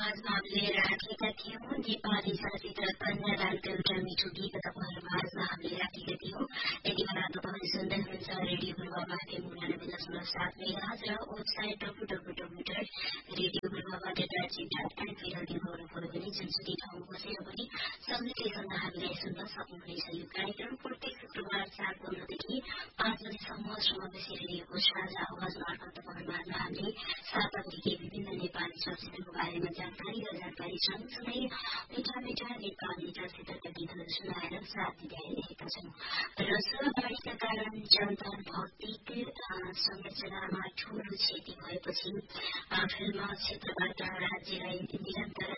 माझमा हामीले राखेका थियौं नेपाली चलचित्र कन्यादानको एउटा मिठो गीत तपाईँहरू माझमा हामीले राखेका थियौं। यति बेला तपाईँ सुन्दै हुनुहुन्छ रेडियो पूर्वमा FM 99.7 मेगाहर्ज र वेबसाइट www.radioपूर्वमा.com लगइन पनि जुनसुकै ठाउँ बसेर पनि सजिलै सन्दा हामीलाई सुन्न सक्नुहुनेछ। यो कार्यक्रम प्रत्येक शुक्रबार 4 बजेदेखि 5 बजेसम्म समावेशी रेडियोको साझा आवाज मार्फत तपाईँ माझमा हामीले साताभरिकै विभिन्न नेपाली चलचित्रको बारेमा जानकारी र जानकारी सँगसँगै मिठा मिठा नेपाली चलचित्रका गीतहरू सुनाएर साथ दिँदै आइरहेका छौं। र सुरबारीका कारण जनता भौतिक संरचनामा ठूलो क्षति भएपछि फिल्म क्षेत्रबाट राज्यलाई निरन्तर